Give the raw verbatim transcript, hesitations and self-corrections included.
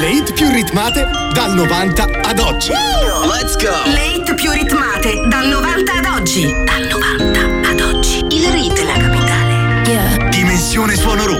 Le hit più ritmate dal novanta ad oggi. Let's go! Le hit più ritmate dal novanta ad oggi.